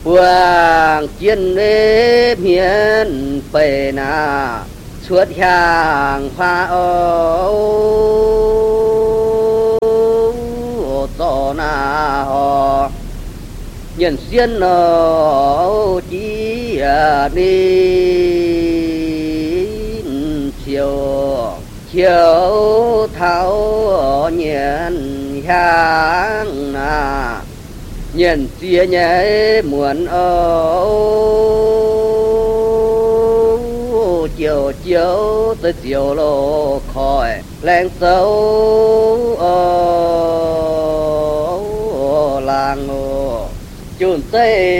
Quang chiến êm hiến bề na suốt hàng hoa ô to na ho nhân xuyên nó chỉ đi chiều chiều tháo nhiên hàng na nhân chia nhảy muôn chiều chiều tới chiều lô khỏi lên sâu làng chun tây